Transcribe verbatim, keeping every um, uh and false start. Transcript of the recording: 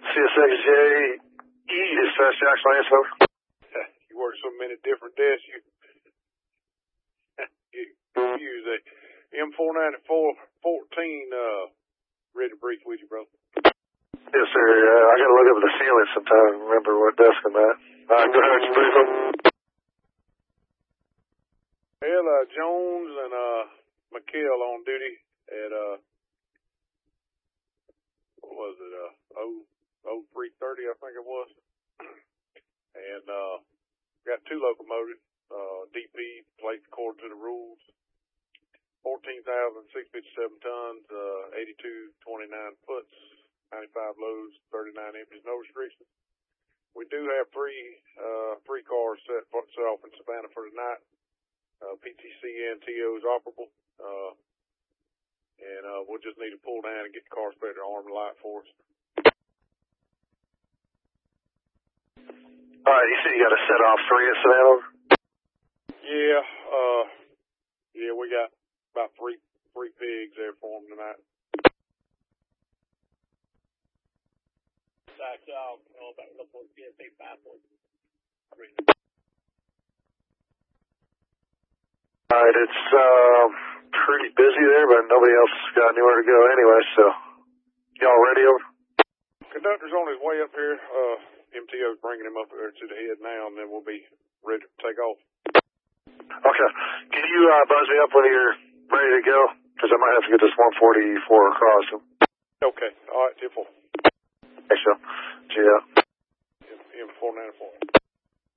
C S X J E, Dispatch Jackson Lance, over. You work so many different desks, you get confused. A M four ninety-four fourteen, uh, ready to brief with you, bro. Yes, sir. Uh, I gotta look up at the ceiling sometime and remember what desk I'm at. Alright, go ahead, brief up. Well, uh, Jones and, uh, McKell on duty at, uh, what was it, uh, oh three thirty, I think it was. And, uh, got two locomotives, uh, D P, placed according to the rules. fourteen thousand six hundred fifty-seven tons, uh, eighty-two twenty-nine foots, ninety-five loads, thirty-nine empties, no restrictions. We do have three, uh, three cars set, set off in Savannah for tonight. Uh, P T C and T O is operable. Uh, and, uh, we'll just need to pull down and get the car spec to arm and light for us. Alright, you said you gotta set off three in Savannah, over? Yeah, uh, yeah, we got about three, three pigs there for them tonight. Alright, it's, uh, pretty busy there, but nobody else has got anywhere to go anyway, so. Y'all ready, over? Conductor's on his way up here. Uh, M T O's bringing him up there to the head now, and then we'll be ready to take off. Okay. Can you, uh, buzz me up when you're ready to go? Because I might have to get this one forty-four across. Okay. All right, ten four. Thanks, Joe. See ya. M four ninety-four.